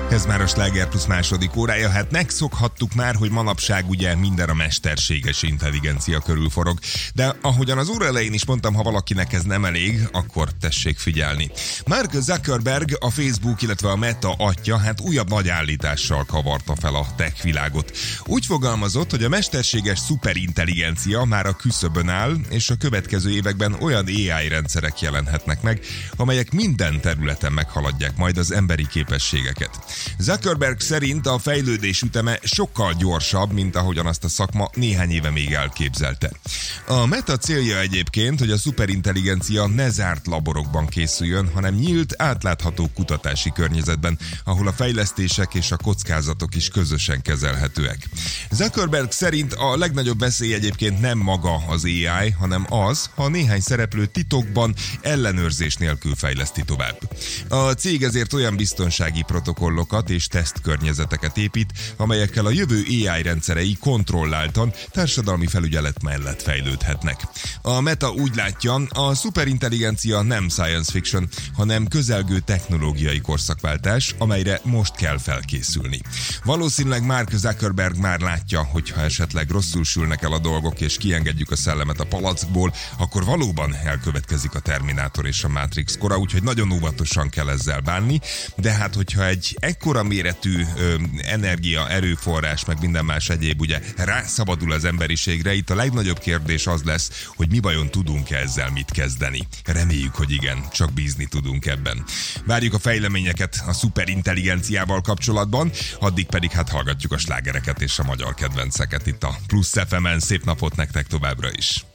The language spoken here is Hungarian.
Ez már a Sláger Plus második órája. Hát megszokhattuk már, hogy manapság ugye minden a mesterséges intelligencia körül forog. De ahogyan az óra elején is mondtam, ha valakinek ez nem elég, akkor tessék figyelni. Mark Zuckerberg, a Facebook, illetve a Meta atya, hát újabb nagy állítással kavarta fel a tech világot. Úgy fogalmazott, hogy a mesterséges szuperintelligencia már a küszöbön áll, és a következő években olyan AI rendszerek jelenhetnek meg, amelyek minden területen meghaladják majd az emberi képességeket. Zuckerberg szerint a fejlődés üteme sokkal gyorsabb, mint ahogyan azt a szakma néhány éve még elképzelte. A Meta célja egyébként, hogy a szuperintelligencia ne zárt laborokban készüljön, hanem nyílt, átlátható kutatási környezetben, ahol a fejlesztések és a kockázatok is közösen kezelhetőek. Zuckerberg szerint a legnagyobb veszély egyébként nem maga az AI, hanem az, ha néhány szereplő titokban, ellenőrzés nélkül fejleszti tovább. A cég ezért olyan biztonsági protokollokat és tesztkörnyezeteket épít, amelyekkel a jövő AI rendszerei kontrolláltan, társadalmi felügyelet mellett fejlődhetnek. A Meta úgy látja, a szuperintelligencia nem science fiction, hanem közelgő technológiai korszakváltás, amelyre most kell felkészülni. Valószínűleg Mark Zuckerberg már látja, hogy ha esetleg rosszul sülnek el a dolgok és kiengedjük a szellemet a palackból, akkor valóban elkövetkezik a Terminátor és a Matrix kora, úgyhogy nagyon óvatosan kell ezzel bánni, de hát hogyha egy ekkora méretű energia, erőforrás, meg minden más egyéb ugye rászabadul az emberiségre, itt a legnagyobb kérdés az lesz, hogy mi vajon tudunk ezzel mit kezdeni. Reméljük, hogy igen, csak bízni tudunk ebben. Várjuk a fejleményeket a szuperintelligenciával kapcsolatban, addig pedig hát hallgatjuk a slágereket és a magyar kedvenceket itt a Plusz FM-en. Szép napot nektek továbbra is!